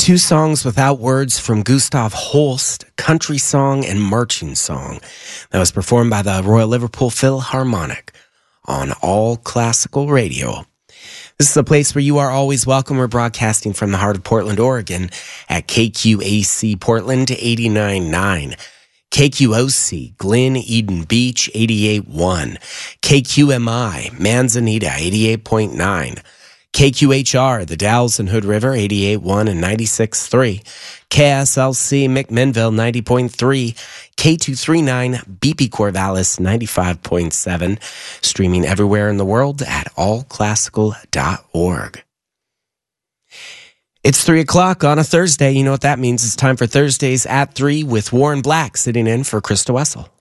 Two songs without words from Gustav Holst, Country Song and Marching Song, that was performed by the Royal Liverpool Philharmonic on All Classical Radio. This is a place where you are always welcome. We're broadcasting from the heart of Portland, Oregon at KQAC Portland 89.9. KQOC, Glen Eden Beach, 88.1. KQMI, Manzanita, 88.9. KQHR, the Dalles and Hood River, 88.1 and 96.3. KSLC, McMinnville, 90.3. K239, BP Corvallis, 95.7. Streaming everywhere in the world at allclassical.org. It's 3 o'clock on a Thursday. You know what that means. It's time for Thursdays at 3 with Warren Black sitting in for Krista Wessel.